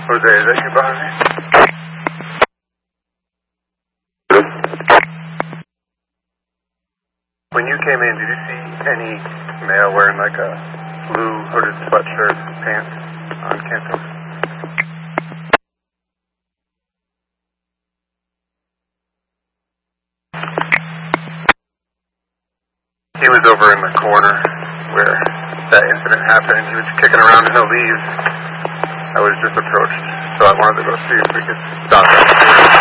Jose, is that you behind me? When you came in, did you see any male wearing like a blue hooded sweatshirt, pants on campus? He was over in the corner where that incident happened. He was kicking around in the leaves. I was just approached, so I wanted to go see if we could stop him.